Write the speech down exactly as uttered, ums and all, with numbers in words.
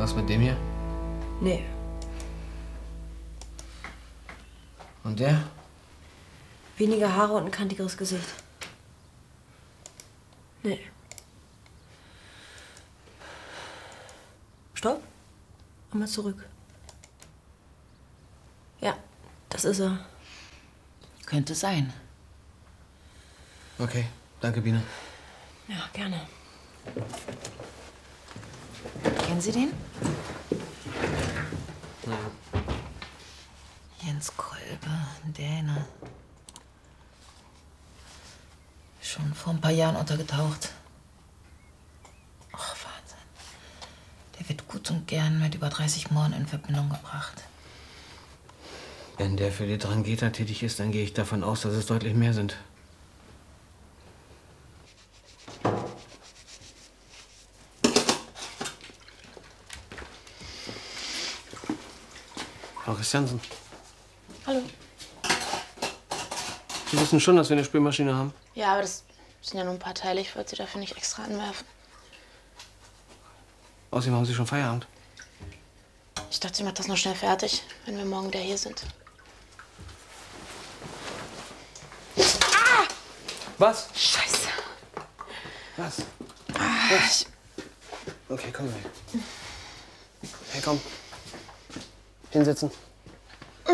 Was mit dem hier? Nee. Und der? Weniger Haare und ein kantigeres Gesicht. Nee. Stopp. Einmal zurück. Ja, das ist er. Könnte sein. Okay, danke, Biene. Ja, gerne. Kennen Sie den? Nein. Jens Kolbe, ein Däne. Schon vor ein paar Jahren untergetaucht. Ach, Wahnsinn. Der wird gut und gern mit über dreißig Morden in Verbindung gebracht. Wenn der für die Drangheta tätig ist, dann gehe ich davon aus, dass es deutlich mehr sind. Frau Christiansen. Hallo. Sie wissen schon, dass wir eine Spülmaschine haben? Ja, aber das sind ja nur ein paar Teile. Ich wollte sie dafür nicht extra anwerfen. Außerdem haben Sie schon Feierabend. Ich dachte, sie macht das noch schnell fertig, wenn wir morgen wieder hier sind. Ah! Was? Scheiße. Was? Ah, Was? Okay, komm her. Hey, komm. Hinsetzen.